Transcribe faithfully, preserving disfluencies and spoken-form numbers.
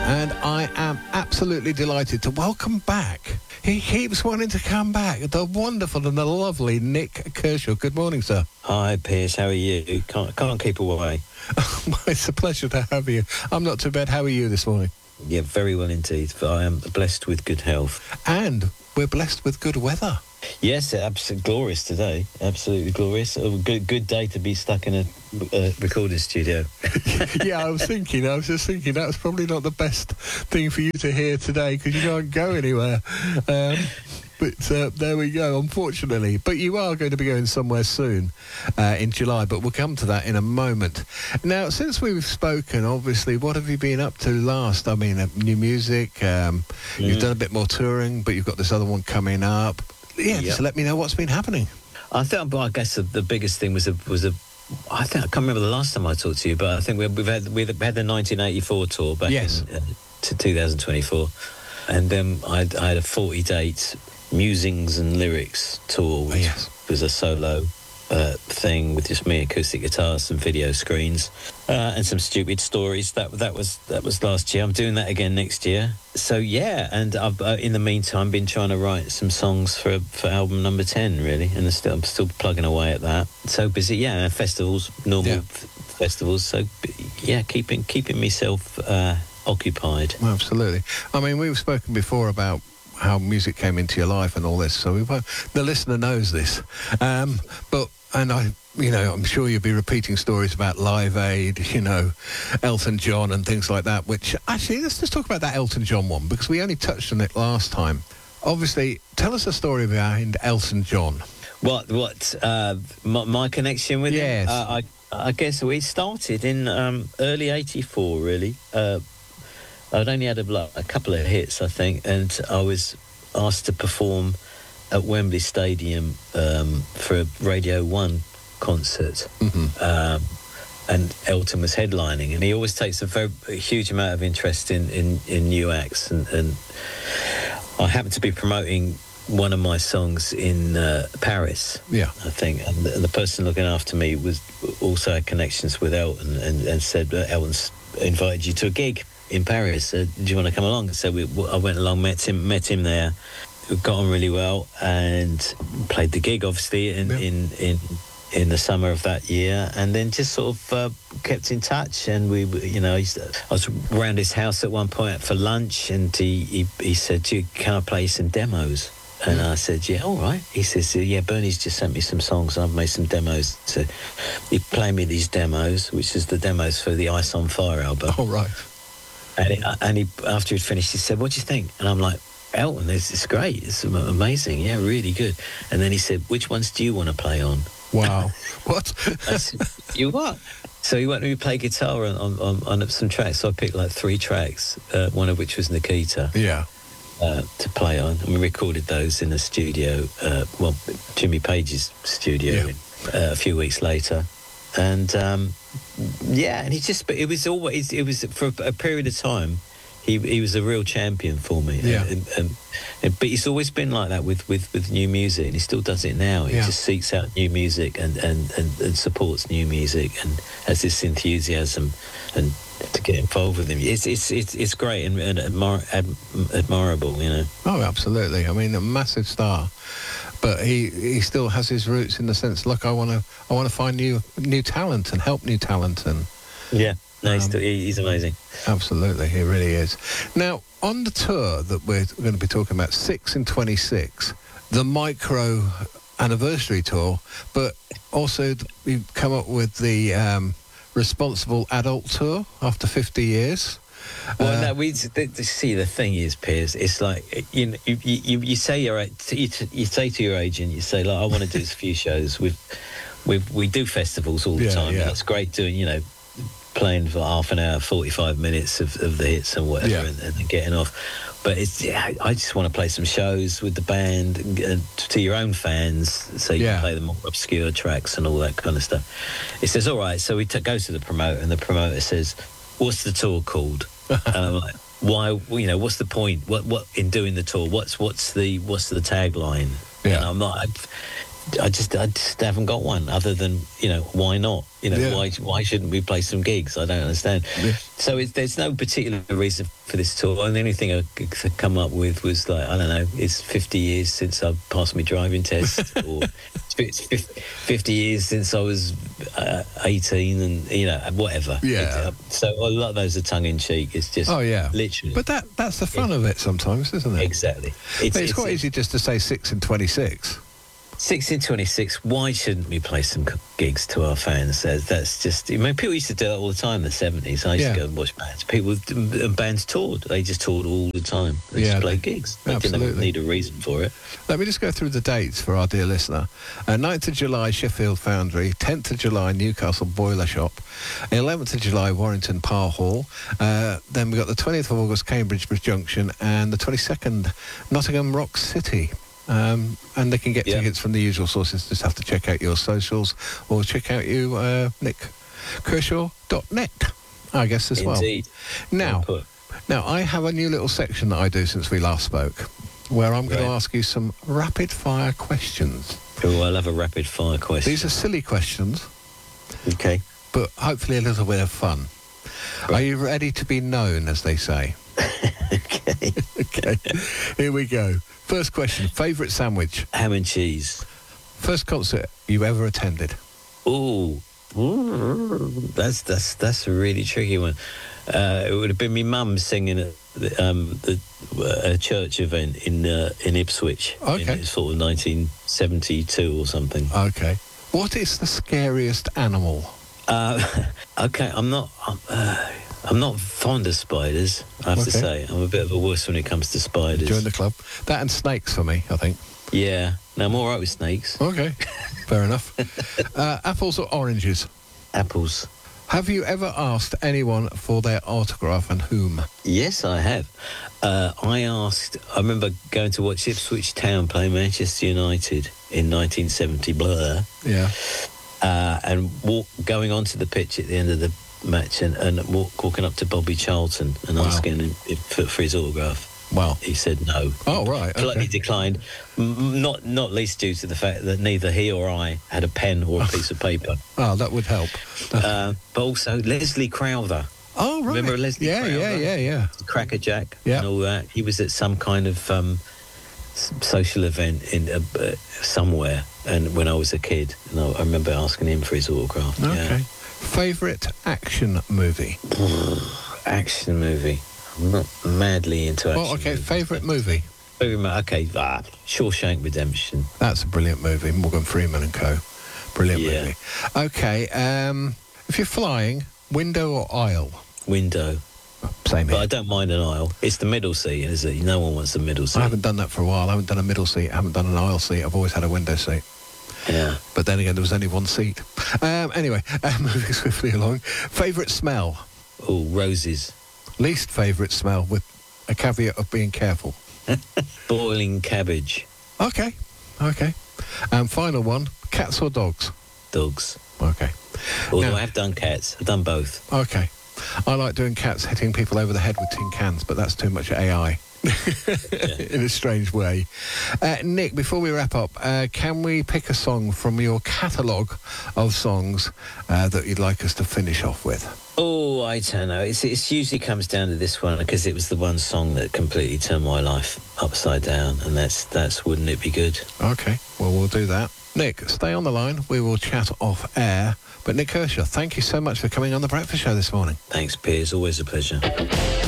And I am absolutely delighted to welcome back. He keeps wanting to come back. The wonderful and the lovely Nik Kershaw. Good morning, sir. Hi, Piers. How are you? Can't, can't keep away. It's a pleasure to have you. I'm not too bad. How are you this morning? Yeah, very well indeed. I am blessed with good health. And we're blessed with good weather. Yes, absolutely glorious today. Absolutely glorious. A good, good day to be stuck in a uh, recording studio. Yeah, I was thinking, I was just thinking that's probably not the best thing for you to hear today because you can't go anywhere. Um, but uh, there we go, unfortunately. But you are going to be going somewhere soon uh, in July, but we'll come to that in a moment. Now, since we've spoken, obviously, what have you been up to last? I mean, uh, new music, um, mm. you've done a bit more touring, but you've got this other one coming up. Yeah, yep. Just let me know what's been happening. I think, well, I guess the, the biggest thing was a was a. I think I can't remember the last time I talked to you, but I think we, we've had we've had the nineteen eighty-four tour back yes. in uh, to two thousand twenty-four, and then I had, I had a forty date musings and lyrics tour, which oh, yes. was a solo uh, thing with just me, acoustic guitars, some video screens, uh, and some stupid stories. That that was that was last year. I'm doing that again next year. So yeah, and I've uh, in the meantime been trying to write some songs for for album number ten, really, and I'm still, I'm still plugging away at that. So busy, yeah. Festivals, normal yeah. f- festivals. So yeah, keeping keeping myself uh, occupied. Absolutely. I mean, we've spoken before about how music came into your life and all this, so we won't, the listener knows this. Um, but and I. You know, I'm sure you'll be repeating stories about Live Aid, you know, Elton John and things like that, which, actually, let's just talk about that Elton John one, because we only touched on it last time. Obviously, tell us a story behind Elton John. What, what, uh, my, my connection with yes. him? Uh, I, I guess we started in um, early eighty-four, really. Uh, I'd only had a, like, a couple of hits, I think, and I was asked to perform at Wembley Stadium um, for a Radio one concert, mm-hmm. um, and Elton was headlining, and he always takes a very a huge amount of interest in, in, in new acts, and, and I happened to be promoting one of my songs in uh, Paris, yeah, I think, and the, and the person looking after me was also had connections with Elton, and, and said uh, Elton's invited you to a gig in Paris, uh, do you want to come along? So we, I went along, met him, met him there, got on really well, and played the gig, obviously, in yeah. in, in in the summer of that year, and then just sort of uh, kept in touch. And we, you know, I was around his house at one point for lunch, and he he, he said, "Do you, can I play you some demos?" And I said, "Yeah, all right." He says, "Yeah, Bernie's just sent me some songs, and I've made some demos." So he played me these demos, which is the demos for the Ice on Fire album. All right. And he, and he after he'd finished, he said, "What do you think?" And I'm like, "Elton, it's, it's great. It's amazing. Yeah, really good." And then he said, "Which ones do you want to play on?" Wow. What? I said, you what? So he went and we played guitar on, on, on some tracks. So I picked like three tracks, uh, one of which was Nikita. Yeah. Uh, to play on. And we recorded those in the studio, uh, well, Jimmy Page's studio, yeah. in, uh, a few weeks later. And um, yeah, and he just, but it was always, it was for a period of time, he he was a real champion for me. Yeah. And, and, and, but he's always been like that with, with, with new music, and he still does it now. He yeah. just seeks out new music and, and, and, and supports new music and has this enthusiasm and to get involved with him. It's it's it's, it's great and, and admir- ad, admirable, you know. Oh, absolutely. I mean, a massive star. But he, he still has his roots in the sense, look, I want to I want to find new new talent and help new talent. And yeah. No, he's, um, still, he, he's amazing. Absolutely, he really is. Now, on the tour that we're going to be talking about, six and twenty-six, the micro anniversary tour, but also we've come up with the um, responsible adult tour after fifty years. Well, uh, no, we the, the, see the thing is, Piers. It's like you know, you, you, you say you're you, you say to your agent, you say, like, I want to do a few shows. We we we do festivals all the yeah, time. Yeah. And it's great doing, you know, playing for half an hour, forty-five minutes of, of the hits and whatever, yeah. and, and then getting off. But it's yeah, I just want to play some shows with the band and, and to your own fans, so you yeah. can play the more obscure tracks and all that kind of stuff. It says, all right, so we t- go to the promoter, and the promoter says, what's the tour called? And I'm like, why, you know, what's the point? What what in doing the tour? What's what's the what's the tagline? Yeah. And I'm not, I, I just I just haven't got one. Other than, you know, why not? You know, Yeah. why why shouldn't we play some gigs? I don't understand. Yeah. So it's, there's no particular reason for this tour. And the only thing I could come up with was like, I don't know, it's fifty years since I passed my driving test, or it's fifty years since I was uh, eighteen, and you know, whatever. Yeah. It, uh, so a lot of those are tongue in cheek. It's just Oh yeah, literally. But that that's the fun of it sometimes, isn't it? Exactly. It's, but it's, quite easy just to say six and twenty-six. Six in twenty-six. Why shouldn't we play some gigs to our fans? That's, that's just. I mean, people used to do that all the time in the seventies. I used Yeah. to go and watch bands. People and bands toured. They just toured all the time. They Yeah, just played they- gigs. They absolutely. didn't need a reason for it. Let me just go through the dates for our dear listener. Uh, ninth of July, Sheffield Foundry. tenth of July, Newcastle Boiler Shop. eleventh of July, Warrington Par Hall. Uh, then we've got the twentieth of August, Cambridge Junction. And the twenty-second, Nottingham Rock City. Um, and they can get Yeah. tickets from the usual sources. Just have to check out your socials or check out you, uh, nick kershaw dot net, I guess, as well. Indeed. Now, Well put. now, I have a new little section that I do since we last spoke, where I'm going to Right. ask you some rapid-fire questions. Oh, I'll have a rapid fire question. These are silly questions, Okay. but hopefully a little bit of fun. Are Right. you ready to be known, as they say? Okay. Okay, here we go. First question, favourite sandwich? Ham and cheese. First concert you ever attended? Ooh. Ooh. That's that's that's a really tricky one. Uh, it would have been my mum singing at the, um, the, uh, a church event in uh, in Ipswich. Okay. In sort of nineteen seventy-two or something. Okay. What is the scariest animal? Uh, okay, I'm not. I'm, uh, I'm not fond of spiders. I have to Okay. say, I'm a bit of a wuss when it comes to spiders. Join the club. That and snakes for me, I think. Yeah. No, I'm all right with snakes. Okay, fair enough. Uh, apples or oranges? Apples. Have you ever asked anyone for their autograph, and whom? Yes, I have. Uh, I asked. I remember going to watch Ipswich Town play Manchester United in nineteen seventy. Blah. Yeah. Uh, and walk, going onto the pitch at the end of the match and, and walk, walking up to Bobby Charlton and Wow. asking him if, for, for his autograph. Well. He said no. Oh, right. Politely Okay. declined, m- not not least due to the fact that neither he or I had a pen or a piece of paper. Oh, that would help. Uh, but also Leslie Crowther, Oh, right. remember Leslie Yeah, yeah, Crowther? yeah, yeah. Cracker Jack Yeah. and all that. He was at some kind of um, s- social event in uh, uh, somewhere, and when I was a kid, and I, I remember asking him for his autograph. Okay. Favourite action movie? Yeah. Action movie. I'm not madly into action. Oh, okay. movies. Favourite movie? Very mu- Okay, ah, Shawshank Redemption. That's a brilliant movie. Morgan Freeman and co. Brilliant Yeah. movie. Okay. Um, if you're flying, window or aisle? Window. Same But I here. don't mind an aisle. It's the middle seat, is it? No one wants the middle seat. I haven't done that for a while. I haven't done a middle seat. I haven't done an aisle seat. I've always had a window seat. Yeah. But then again, there was only one seat. Um, anyway, uh, moving swiftly along. Favourite smell? Oh, roses. Least favourite smell, with a caveat of being careful. Boiling cabbage. Okay. Okay. And final one, cats or dogs? Dogs. Okay. Although Now- I have done cats. I've done both. Okay. I like doing cats hitting people over the head with tin cans, but that's too much A I. In a strange way. Uh, Nick, before we wrap up, uh, can we pick a song from your catalogue of songs uh, that you'd like us to finish off with? Oh, I don't know. It's, it's usually comes down to this one because it was the one song that completely turned my life upside down, and that's that's Wouldn't It Be Good? Okay, well, we'll do that. Nick, stay on the line. We will chat off air. But Nick Kershaw, thank you so much for coming on The Breakfast Show this morning. Thanks, Piers. Always a pleasure.